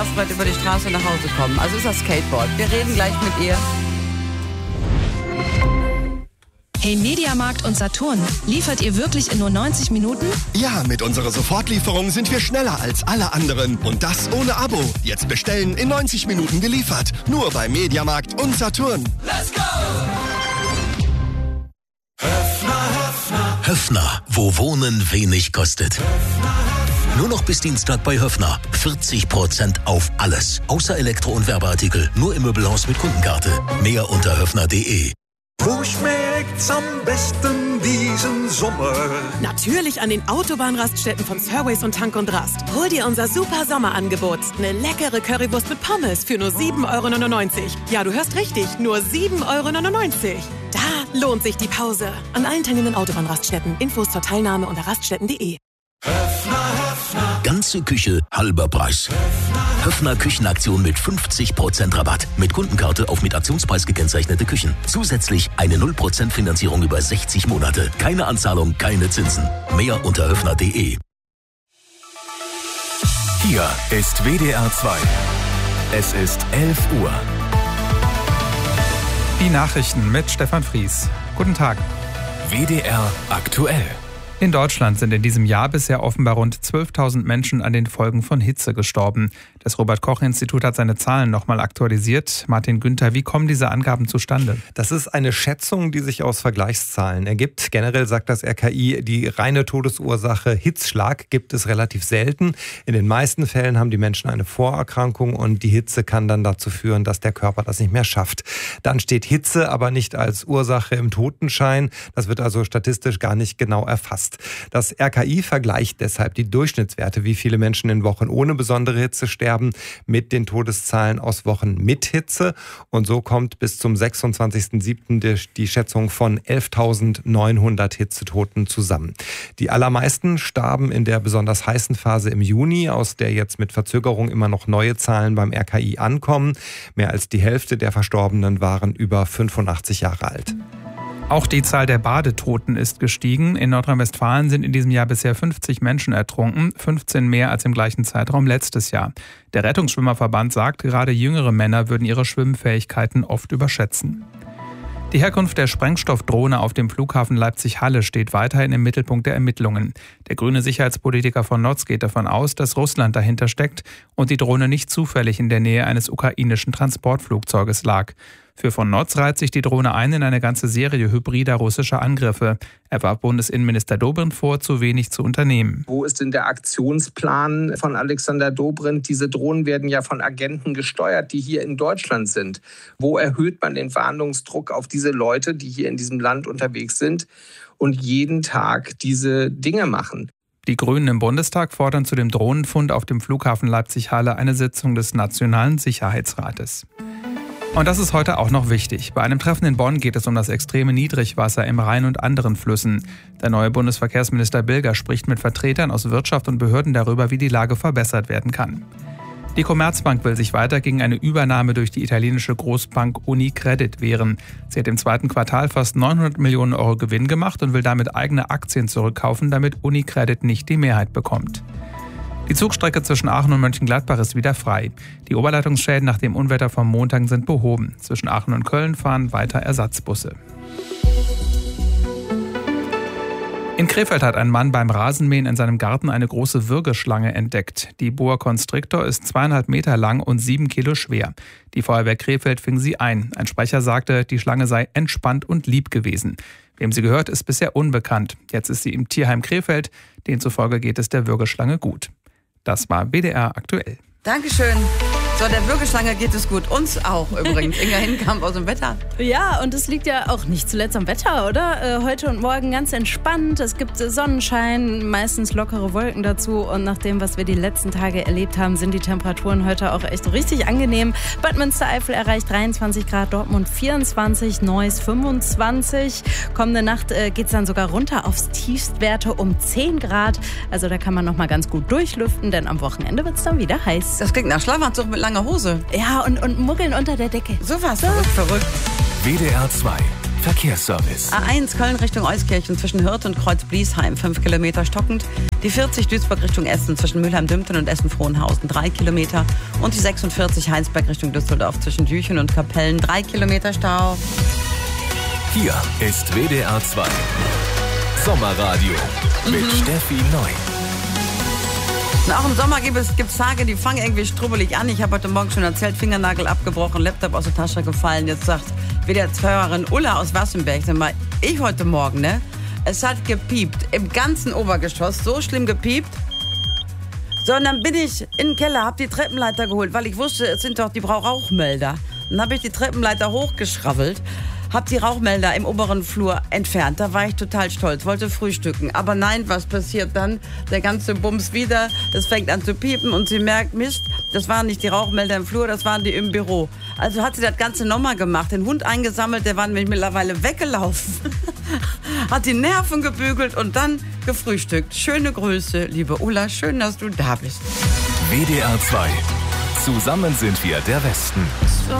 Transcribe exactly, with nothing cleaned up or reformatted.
Surfbrett über die Straße nach Hause kommen. Also ist das Skateboard. Wir reden gleich mit ihr. Hey Mediamarkt und Saturn, liefert ihr wirklich in nur neunzig Minuten? Ja, mit unserer Sofortlieferung sind wir schneller als alle anderen. Und das ohne Abo. Jetzt bestellen, in neunzig Minuten geliefert. Nur bei Mediamarkt und Saturn. Let's go! Höffner, Höffner. Höffner, wo Wohnen wenig kostet. Höffner, Höffner. Nur noch bis Dienstag bei Höffner. vierzig Prozent auf alles. Außer Elektro- und Werbeartikel. Nur im Möbelhaus mit Kundenkarte. Mehr unter höffner punkt de. Wo schmeckt's am besten diesen Sommer? Natürlich an den Autobahnraststätten von Surways und Tank und Rast. Hol dir unser super Sommerangebot. Eine leckere Currywurst mit Pommes für nur sieben Euro neunundneunzig. Ja, du hörst richtig, nur sieben Euro neunundneunzig. Da lohnt sich die Pause. An allen teilnehmenden Autobahnraststätten. Infos zur Teilnahme unter raststätten punkt de. Höffner, Höffner. Ganze Küche, halber Preis. Höffner, Höffner Küchenaktion mit fünfzig Prozent Rabatt. Mit Kundenkarte auf mit Aktionspreis gekennzeichnete Küchen. Zusätzlich eine null Prozent Finanzierung über sechzig Monate. Keine Anzahlung, keine Zinsen. Mehr unter höffner punkt de. Hier ist W D R zwei. Es ist elf Uhr. Die Nachrichten mit Stefan Fries. Guten Tag. W D R aktuell. In Deutschland sind in diesem Jahr bisher offenbar rund zwölftausend Menschen an den Folgen von Hitze gestorben. Das Robert-Koch-Institut hat seine Zahlen nochmal aktualisiert. Martin Günther, wie kommen diese Angaben zustande? Das ist eine Schätzung, die sich aus Vergleichszahlen ergibt. Generell sagt das R K I, die reine Todesursache Hitzschlag gibt es relativ selten. In den meisten Fällen haben die Menschen eine Vorerkrankung und die Hitze kann dann dazu führen, dass der Körper das nicht mehr schafft. Dann steht Hitze aber nicht als Ursache im Totenschein. Das wird also statistisch gar nicht genau erfasst. Das R K I vergleicht deshalb die Durchschnittswerte, wie viele Menschen in Wochen ohne besondere Hitze sterben, mit den Todeszahlen aus Wochen mit Hitze. Und so kommt bis zum sechsundzwanzigsten siebten die Schätzung von elftausendneunhundert Hitzetoten zusammen. Die allermeisten starben in der besonders heißen Phase im Juni, aus der jetzt mit Verzögerung immer noch neue Zahlen beim R K I ankommen. Mehr als die Hälfte der Verstorbenen waren über fünfundachtzig Jahre alt. Auch die Zahl der Badetoten ist gestiegen. In Nordrhein-Westfalen sind in diesem Jahr bisher fünfzig Menschen ertrunken, fünfzehn mehr als im gleichen Zeitraum letztes Jahr. Der Rettungsschwimmerverband sagt, gerade jüngere Männer würden ihre Schwimmfähigkeiten oft überschätzen. Die Herkunft der Sprengstoffdrohne auf dem Flughafen Leipzig-Halle steht weiterhin im Mittelpunkt der Ermittlungen. Der grüne Sicherheitspolitiker von Notz geht davon aus, dass Russland dahinter steckt und die Drohne nicht zufällig in der Nähe eines ukrainischen Transportflugzeuges lag. Für von Notz reiht sich die Drohne ein in eine ganze Serie hybrider russischer Angriffe. Er warf Bundesinnenminister Dobrindt vor, zu wenig zu unternehmen. Wo ist denn der Aktionsplan von Alexander Dobrindt? Diese Drohnen werden ja von Agenten gesteuert, die hier in Deutschland sind. Wo erhöht man den Fahndungsdruck auf diese Leute, die hier in diesem Land unterwegs sind und jeden Tag diese Dinge machen? Die Grünen im Bundestag fordern zu dem Drohnenfund auf dem Flughafen Leipzig-Halle eine Sitzung des Nationalen Sicherheitsrates. Und das ist heute auch noch wichtig. Bei einem Treffen in Bonn geht es um das extreme Niedrigwasser im Rhein und anderen Flüssen. Der neue Bundesverkehrsminister Bilger spricht mit Vertretern aus Wirtschaft und Behörden darüber, wie die Lage verbessert werden kann. Die Commerzbank will sich weiter gegen eine Übernahme durch die italienische Großbank Unicredit wehren. Sie hat im zweiten Quartal fast neunhundert Millionen Euro Gewinn gemacht und will damit eigene Aktien zurückkaufen, damit Unicredit nicht die Mehrheit bekommt. Die Zugstrecke zwischen Aachen und Mönchengladbach ist wieder frei. Die Oberleitungsschäden nach dem Unwetter vom Montag sind behoben. Zwischen Aachen und Köln fahren weiter Ersatzbusse. In Krefeld hat ein Mann beim Rasenmähen in seinem Garten eine große Würgeschlange entdeckt. Die Boa Constrictor ist zweieinhalb Meter lang und sieben Kilo schwer. Die Feuerwehr Krefeld fing sie ein. Ein Sprecher sagte, die Schlange sei entspannt und lieb gewesen. Wem sie gehört, ist bisher unbekannt. Jetzt ist sie im Tierheim Krefeld. Demzufolge geht es der Würgeschlange gut. Das war W D R aktuell. Dankeschön. So, der Würgeschlange geht es gut. Uns auch übrigens. Inga Hinkamp aus dem Wetter. Ja, und es liegt ja auch nicht zuletzt am Wetter, oder? Äh, heute und morgen ganz entspannt. Es gibt Sonnenschein, meistens lockere Wolken dazu. Und nach dem, was wir die letzten Tage erlebt haben, sind die Temperaturen heute auch echt richtig angenehm. Bad Münstereifel erreicht dreiundzwanzig Grad, Dortmund vierundzwanzig, Neuss fünfundzwanzig. Kommende Nacht äh, geht es dann sogar runter aufs Tiefstwerte um zehn Grad. Also da kann man noch mal ganz gut durchlüften, denn am Wochenende wird es dann wieder heiß. Das klingt nach Schlafanzug mit langer Hose. Ja, und, und Muggeln unter der Decke. So was, verrückt, verrückt. W D R zwei. Verkehrsservice. A eins Köln Richtung Euskirchen zwischen Hürth und Kreuz-Bliesheim, fünf Kilometer stockend. Die vierzig Duisburg Richtung Essen zwischen Mülheim-Dümpten und Essen-Frohnhausen, drei Kilometer. Und die sechsundvierzig Heinsberg Richtung Düsseldorf zwischen Düchen und Kapellen, drei Kilometer Stau. Hier ist W D R zwei Sommerradio mit Mhm. Steffi Neu. Und auch im Sommer gibt es gibt's Tage, die fangen irgendwie strubbelig an. Ich habe heute Morgen schon erzählt, Fingernagel abgebrochen, Laptop aus der Tasche gefallen. Jetzt sagt W D R zwei-Hörerin Ulla aus Wassenberg, sag mal, ich heute Morgen, ne? Es hat gepiept, im ganzen Obergeschoss, so schlimm gepiept. So, und dann bin ich in den Keller, hab die Treppenleiter geholt, weil ich wusste, es sind doch die Rauchmelder. Dann habe ich die Treppenleiter hochgeschrabbelt, hab die Rauchmelder im oberen Flur entfernt. Da war ich total stolz, wollte frühstücken. Aber nein, was passiert dann? Der ganze Bums wieder, es fängt an zu piepen und sie merkt, Mist, das waren nicht die Rauchmelder im Flur, das waren die im Büro. Also hat sie das Ganze nochmal gemacht, den Hund eingesammelt, der war nämlich mittlerweile weggelaufen. Hat die Nerven gebügelt und dann gefrühstückt. Schöne Grüße, liebe Ulla, schön, dass du da bist. W D R zwei. Zusammen sind wir der Westen. So,